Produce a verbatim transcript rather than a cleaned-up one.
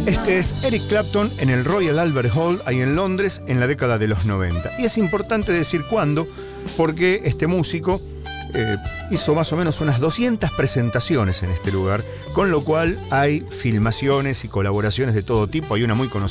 Este es Eric Clapton en el Royal Albert Hall, ahí en Londres, en la década de los noventa. Y es importante decir cuándo, porque este músico eh, hizo más o menos unas doscientas presentaciones en este lugar, con lo cual hay filmaciones y colaboraciones de todo tipo. Hay una muy conocida